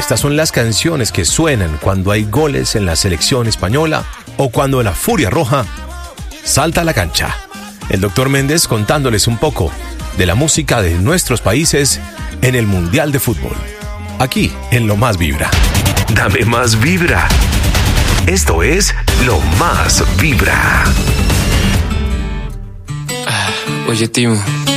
Estas son las canciones que suenan cuando hay goles en la selección española o cuando la Furia Roja salta a la cancha. El Dr. Méndez contándoles un poco de la música de nuestros países en el Mundial de Fútbol. Aquí, en Lo Más Vibra. Dame más vibra. Esto es Lo Más Vibra. Oye, Timo.